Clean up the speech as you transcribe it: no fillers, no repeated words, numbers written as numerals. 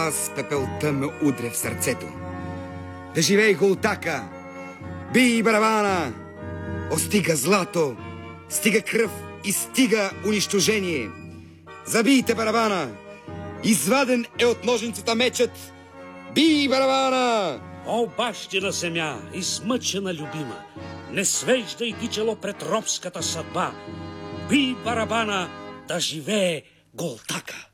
Аз пепелта ме удря в сърцето. Да живей Голтака! Бий барабана! О, стига злато, стига кръв и стига унищожение. Забийте барабана! Изваден е от ножницата мечът. Бий барабана! О, бащина земя, измъчена любима, не свеждай ти чело пред робската съдба. Бий барабана, да живее Голтака!